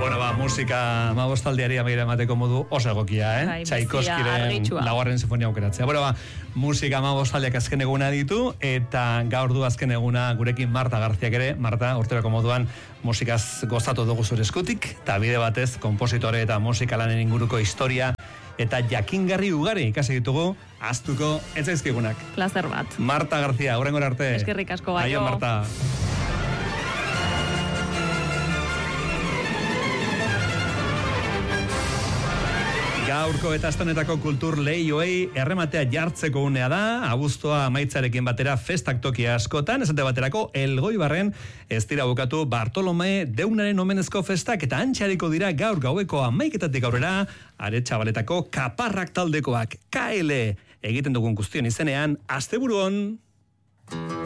Bueno, musika mabostaldiari amaiera emateko modu oso egokia, Tchaikovskiren laugarren sinfonia aukeratzea. Bueno, musika mabostaldiak azken eguna ditu, eta gaur du azken eguna gurekin Marta Garziak ere. Marta, urterako moduan musikaz gozatu dugu zure eskutik, eta bide batez, kompositore eta musikalanen inguruko historia eta jakingarri ugari ikasi ditugu, ahaztuko ez zaizkigunak. Plazer bat. Marta Garzia, hurrengora arte. Eskerrik asko, baio. Aio, Marta. Gaurko eta astonetako kultur lehioei errematea jartzeko unea da, abuztoa amaitzarekin batera festak tokia askotan, esate baterako Elgoibarren ez dira bukatu Bartolome deunaren omenezko festak, eta antxariko dira gaur gaueko 11:00 aurrera, Aretxabaletako Kaparrak taldekoak, KL egiten dugun guztion izenean, asteburuan.